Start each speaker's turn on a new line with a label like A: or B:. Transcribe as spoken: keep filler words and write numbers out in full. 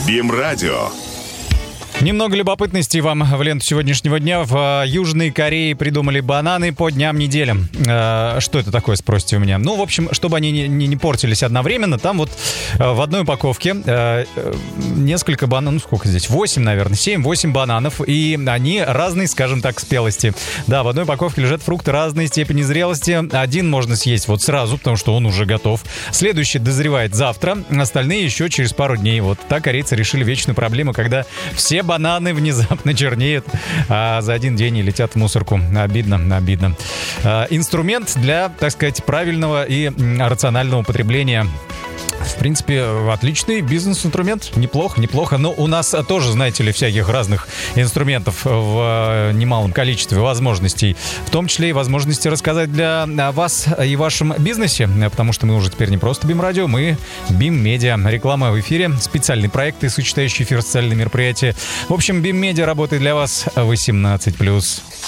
A: БИМ-радио.
B: Немного любопытностей вам в ленту сегодняшнего дня. В Южной Корее придумали бананы по дням недели. Э, что это такое, спросите у меня? Ну, в общем, чтобы они не, не, не портились одновременно, там вот э, в одной упаковке э, несколько бананов, ну сколько здесь, восемь, наверное, семь-восемь бананов, и они разной, скажем так, спелости. Да, в одной упаковке лежат фрукты разной степени зрелости. Один можно съесть вот сразу, потому что он уже готов. Следующий дозревает завтра, остальные еще через пару дней. Вот так корейцы решили вечную проблему, когда все бананы внезапно чернеют, а за один день и летят в мусорку. Обидно, обидно. А, инструмент для, так сказать, правильного и рационального потребления. В принципе, отличный бизнес-инструмент. Неплохо, неплохо. Но у нас тоже, знаете ли, всяких разных инструментов в немалом количестве, возможностей. В том числе и возможности рассказать для вас и вашем бизнесе. Потому что мы уже теперь не просто БИМ-радио, мы БИМ-медиа. Реклама в эфире, специальные проекты, сочетающие эфир, социальные мероприятия. В общем, БИМ-медиа работает для вас восемнадцать плюс.